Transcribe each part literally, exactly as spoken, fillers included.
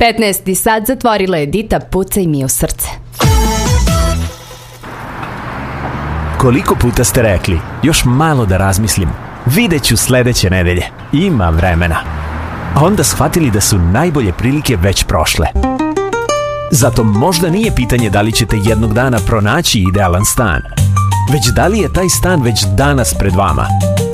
petnaesti sat zatvorila je Dita, pucaj mi u srce. Koliko puta ste rekli, još malo da razmislim, vidjet ću sledeće nedelje, ima vremena. A onda shvatili da su najbolje prilike već prošle. Zato možda nije pitanje da li ćete jednog dana pronaći idealan stan, već da li je taj stan već danas pred vama.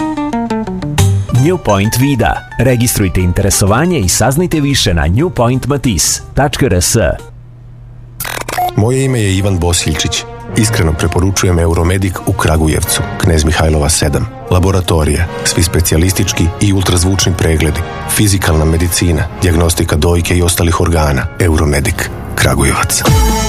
New Point Vida. Registrujte interesovanje i saznajte više na new point matis tačka r s. Moje ime je Ivan Bosiljčić. Iskreno preporučujem Euromedik u Kragujevcu, Knez Mihajlova sedam. Laboratorija, svi specijalistički i ultrazvučni pregledi, fizikalna medicina, dijagnostika dojke i ostalih organa. Euromedik, Kragujevac.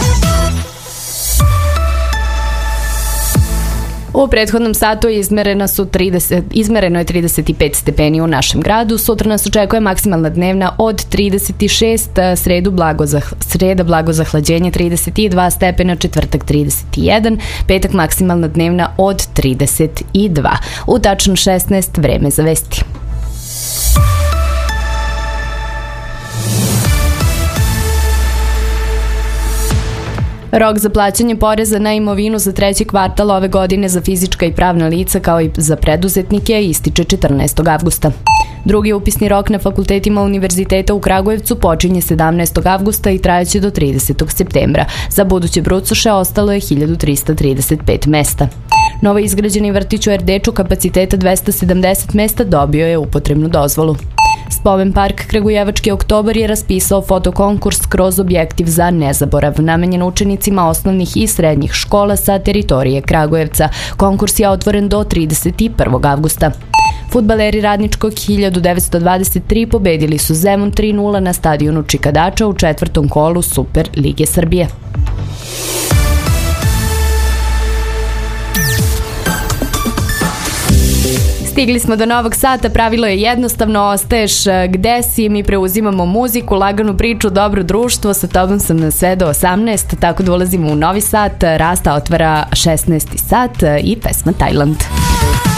U prethodnom satu izmereno, su trideset, izmereno je trideset pet stepeni u našem gradu. Sutra nas očekuje maksimalna dnevna od trideset šest, sredu blago za, sreda blago zahlađenje trideset dva stepena, četvrtak trideset jedan, petak maksimalna dnevna od trideset dva. U tačno šesnaest vreme za vesti. Rok za plaćanje poreza na imovinu za treći kvartal ove godine za fizička i pravna lica kao i za preduzetnike ističe četrnaestog avgusta. Drugi upisni rok na fakultetima Univerziteta u Kragujevcu počinje sedamnaestog avgusta i trajaće do tridesetog septembra. Za buduće brucoše ostalo je hiljadu trista trideset pet mesta. Novo izgrađeni vrtić u Erdeču kapaciteta dvesta sedamdeset mesta dobio je upotrebnu dozvolu. Spomen park Kragujevački oktobar je raspisao fotokonkurs kroz objektiv za nezaborav, namenjen učenicima osnovnih i srednjih škola sa teritorije Kragujevca. Konkurs je otvoren do trideset prvog avgusta. Fudbaleri Radničkog hiljadu devetsto dvadeset tri pobedili su Zemun tri nula na stadionu Čikadača u četvrtom kolu Super Lige Srbije. Stigli smo do novog sata, pravilo je jednostavno, ostaješ gde si, mi preuzimamo muziku, laganu priču, dobro društvo, sa tobom sam na sve do osamnaest, tako da ulazimo u novi sat, Rasta otvara šesnaesti sat i pesma Tajland.